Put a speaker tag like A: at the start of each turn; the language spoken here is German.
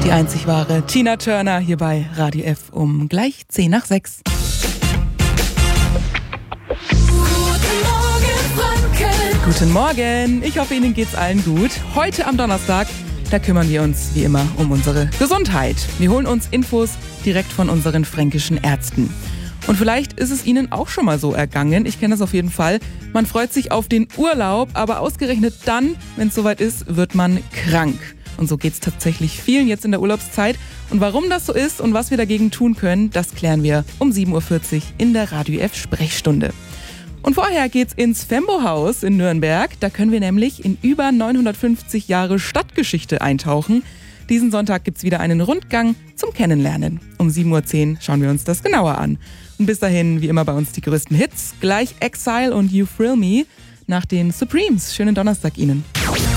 A: Die einzig wahre Tina Turner hier bei Radio F um gleich 6:10. Guten Morgen, ich hoffe, Ihnen geht's allen gut. Heute am Donnerstag, da kümmern wir uns wie immer um unsere Gesundheit. Wir holen uns Infos direkt von unseren fränkischen Ärzten. Und vielleicht ist es Ihnen auch schon mal so ergangen, ich kenne das auf jeden Fall. Man freut sich auf den Urlaub, aber ausgerechnet dann, wenn es soweit ist, wird man krank. Und so geht's tatsächlich vielen jetzt in der Urlaubszeit. Und warum das so ist und was wir dagegen tun können, das klären wir um 7:40 Uhr in der Radio F Sprechstunde. Und vorher geht's ins Fembo-Haus in Nürnberg. Da können wir nämlich in über 950 Jahre Stadtgeschichte eintauchen. Diesen Sonntag gibt's wieder einen Rundgang zum Kennenlernen. Um 7:10 Uhr schauen wir uns das genauer an. Und bis dahin, wie immer bei uns die größten Hits. Gleich Exile und You Thrill Me nach den Supremes. Schönen Donnerstag Ihnen.